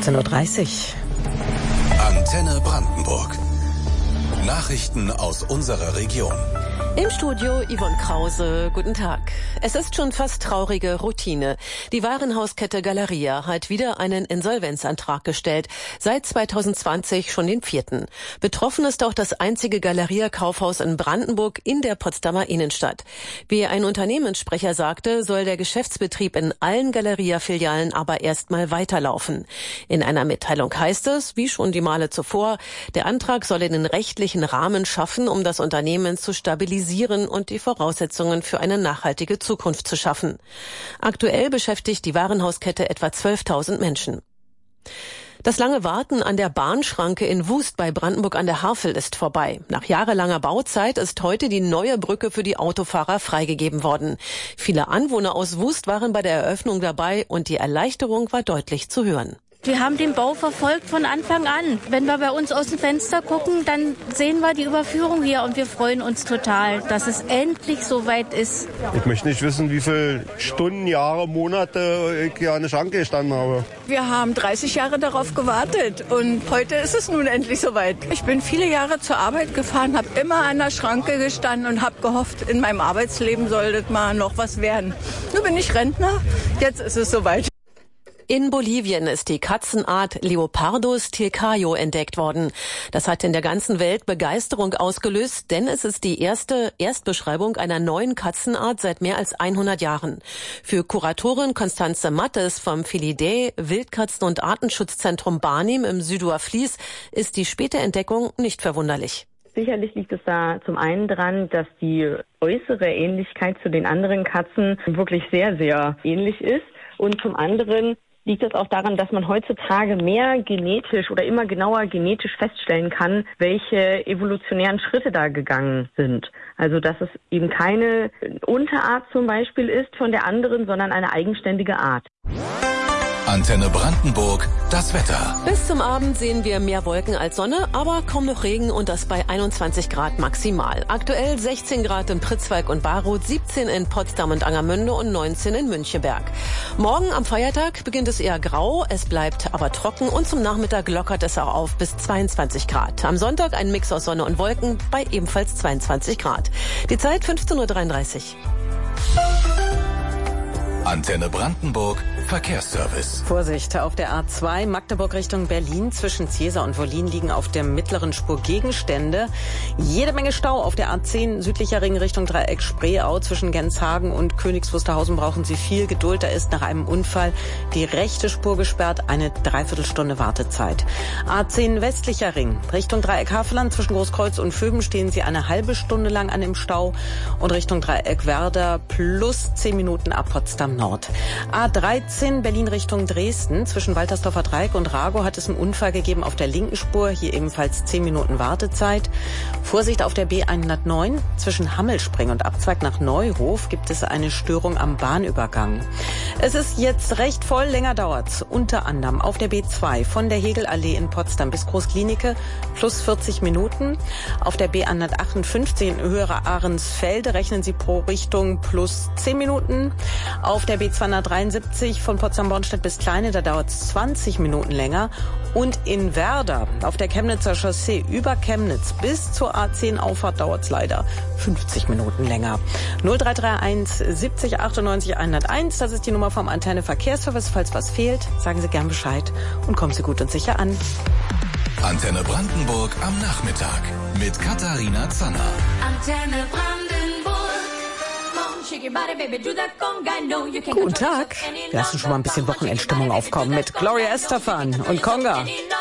18:30 Uhr. Antenne Brandenburg. Nachrichten aus unserer Region. Im Studio Yvonne Krause. Guten Tag. Es ist schon fast traurige Routine. Die Warenhauskette Galeria hat wieder einen Insolvenzantrag gestellt. Seit 2020 schon den 4. Betroffen ist auch das einzige Galeria-Kaufhaus in Brandenburg in der Potsdamer Innenstadt. Wie ein Unternehmenssprecher sagte, soll der Geschäftsbetrieb in allen Galeria-Filialen aber erstmal weiterlaufen. In einer Mitteilung heißt es, wie schon die Male zuvor, der Antrag solle den rechtlichen Rahmen schaffen, um das Unternehmen zu stabilisieren und die Voraussetzungen für eine nachhaltige Zukunft zu schaffen. Aktuell beschäftigt die Warenhauskette etwa 12.000 Menschen. Das lange Warten an der Bahnschranke in Wust bei Brandenburg an der Havel ist vorbei. Nach jahrelanger Bauzeit ist heute die neue Brücke für die Autofahrer freigegeben worden. Viele Anwohner aus Wust waren bei der Eröffnung dabei und die Erleichterung war deutlich zu hören. Wir haben den Bau verfolgt von Anfang an. Wenn wir bei uns aus dem Fenster gucken, dann sehen wir die Überführung hier und wir freuen uns total, dass es endlich soweit ist. Ich möchte nicht wissen, wie viele Stunden, Jahre, Monate ich hier an der Schranke gestanden habe. Wir haben 30 Jahre darauf gewartet und heute ist es nun endlich soweit. Ich bin viele Jahre zur Arbeit gefahren, habe immer an der Schranke gestanden und habe gehofft, in meinem Arbeitsleben sollte mal noch was werden. Nun bin ich Rentner, jetzt ist es soweit. In Bolivien ist die Katzenart Leopardus tilcaio entdeckt worden. Das hat in der ganzen Welt Begeisterung ausgelöst, denn es ist die erste Erstbeschreibung einer neuen Katzenart seit mehr als 100 Jahren. Für Kuratorin Constanze Mattes vom Felidae Wildkatzen- und Artenschutzzentrum Barnim im Südurflies ist die späte Entdeckung nicht verwunderlich. Sicherlich liegt es da zum einen dran, dass die äußere Ähnlichkeit zu den anderen Katzen wirklich sehr, sehr ähnlich ist. Und zum anderen liegt es auch daran, dass man heutzutage mehr genetisch oder immer genauer genetisch feststellen kann, welche evolutionären Schritte da gegangen sind. Also dass es eben keine Unterart zum Beispiel ist von der anderen, sondern eine eigenständige Art. Antenne Brandenburg, das Wetter. Bis zum Abend sehen wir mehr Wolken als Sonne, aber kaum noch Regen und das bei 21 Grad maximal. Aktuell 16 Grad in Pritzwalk und Baruth, 17 in Potsdam und Angermünde und 19 in Müncheberg. Morgen am Feiertag beginnt es eher grau, es bleibt aber trocken und zum Nachmittag lockert es auch auf bis 22 Grad. Am Sonntag ein Mix aus Sonne und Wolken bei ebenfalls 22 Grad. Die Zeit 15:33 Uhr. Antenne Brandenburg, Verkehrsservice. Vorsicht, auf der A2 Magdeburg Richtung Berlin zwischen Ziesa und Wollin liegen auf der mittleren Spur Gegenstände. Jede Menge Stau auf der A10 südlicher Ring Richtung Dreieck Spreeau zwischen Genshagen und Königs Wusterhausen brauchen Sie viel Geduld. Da ist nach einem Unfall die rechte Spur gesperrt, eine Dreiviertelstunde Wartezeit. A10 westlicher Ring Richtung Dreieck Havelland zwischen Großkreuz und Vöben stehen Sie eine halbe Stunde lang an dem Stau und Richtung Dreieck Werder plus 10 Minuten ab Potsdam Nord. A13 Berlin Richtung Dresden zwischen Waltersdorfer Dreieck und Rago hat es einen Unfall gegeben auf der linken Spur. Hier ebenfalls 10 Minuten Wartezeit. Vorsicht auf der B109 zwischen Hammelspring und Abzweig nach Neuhof gibt es eine Störung am Bahnübergang. Es ist jetzt recht voll, länger dauert's. Unter anderem auf der B2 von der Hegelallee in Potsdam bis Großklinike plus 40 Minuten. Auf der B158 in Höhere Ahrensfelde rechnen Sie pro Richtung plus 10 Minuten. Auf der B273 von Potsdam-Bornstedt bis Kleine, da dauert es 20 Minuten länger. Und in Werder auf der Chemnitzer Chaussee über Chemnitz bis zur A10 Auffahrt dauert es leider 50 Minuten länger. 0331 70 98 101, das ist die Nummer vom Antenne Verkehrsservice. Falls was fehlt, sagen Sie gern Bescheid und kommen Sie gut und sicher an. Antenne Brandenburg am Nachmittag mit Katharina Zanner. Antenne Brandenburg. Guten Tag. Wir lassen schon mal ein bisschen Wochenendstimmung aufkommen mit Gloria Estefan und Conga.